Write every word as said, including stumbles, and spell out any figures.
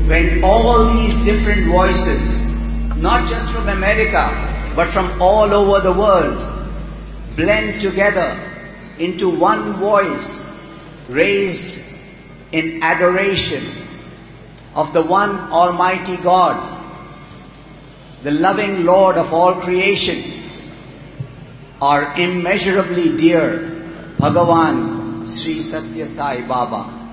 when all these different voices, not just from America, but from all over the world, blend together into one voice, raised in adoration of the one Almighty God, the loving Lord of all creation, our immeasurably dear Bhagavan Sri Satya Sai Baba.